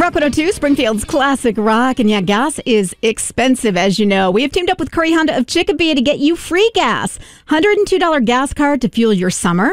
Rock 102, Springfield's classic rock. And yeah, gas is expensive, as you know. We have teamed up with Curry Honda of Chicopee to get you free gas. $102 gas card to fuel your summer.